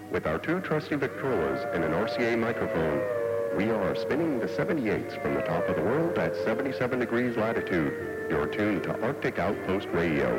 With our two trusty Victrolas and an RCA microphone, we are spinning the 78s from the top of the world at 77 degrees latitude. You're tuned to Arctic Outpost Radio.